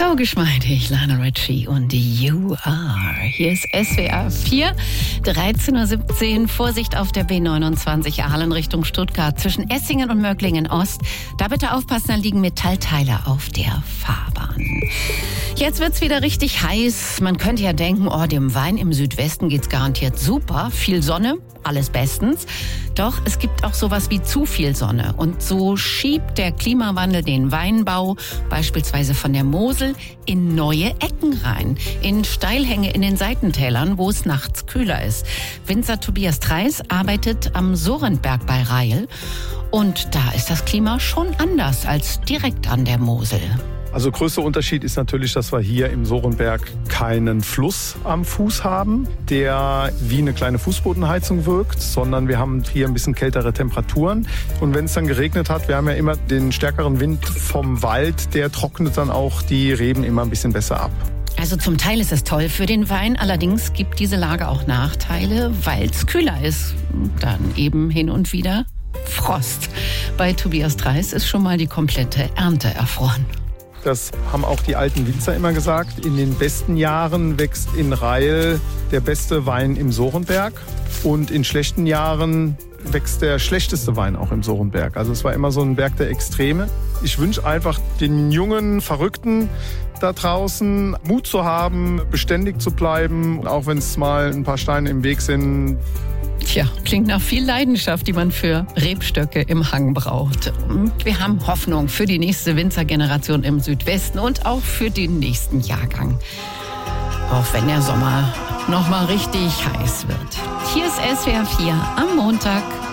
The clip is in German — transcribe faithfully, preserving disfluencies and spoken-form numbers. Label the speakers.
Speaker 1: So geschmeidig, Lionel Richie und You Are. Hier ist S W R vier, dreizehn Uhr siebzehn. Vorsicht auf der B neunundzwanzig Aalen Richtung Stuttgart zwischen Essingen und Möglingen Ost. Da bitte aufpassen, da liegen Metallteile auf der Fahrbahn. Jetzt wird's wieder richtig heiß. Man könnte ja denken, oh, dem Wein im Südwesten geht's garantiert super. Viel Sonne, alles bestens. Doch es gibt auch sowas wie zu viel Sonne. Und so schiebt der Klimawandel den Weinbau, beispielsweise von der Mosel, in neue Ecken rein. In Steilhänge in den Seitentälern, wo es nachts kühler ist. Winzer Tobias Treis arbeitet am Sorentberg bei Rail. Und da ist das Klima schon anders als direkt an der Mosel.
Speaker 2: Also größter Unterschied ist natürlich, dass wir hier im Sorentberg keinen Fluss am Fuß haben, der wie eine kleine Fußbodenheizung wirkt, sondern wir haben hier ein bisschen kältere Temperaturen. Und wenn es dann geregnet hat, wir haben ja immer den stärkeren Wind vom Wald, der trocknet dann auch die Reben immer ein bisschen besser ab.
Speaker 1: Also zum Teil ist es toll für den Wein, allerdings gibt diese Lage auch Nachteile, weil es kühler ist. Dann eben hin und wieder Frost. Bei Tobias Treis ist schon mal die komplette Ernte erfroren.
Speaker 2: Das haben auch die alten Winzer immer gesagt. In den besten Jahren wächst in Rail der beste Wein im Sorentberg und in schlechten Jahren wächst der schlechteste Wein auch im Sorentberg. Also es war immer so ein Berg der Extreme. Ich wünsche einfach den jungen Verrückten da draußen Mut zu haben, beständig zu bleiben, auch wenn es mal ein paar Steine im Weg sind.
Speaker 1: Tja, klingt nach viel Leidenschaft, die man für Rebstöcke im Hang braucht. Und wir haben Hoffnung für die nächste Winzergeneration im Südwesten und auch für den nächsten Jahrgang. Auch wenn der Sommer noch mal richtig heiß wird. Hier ist S W R vier am Montag.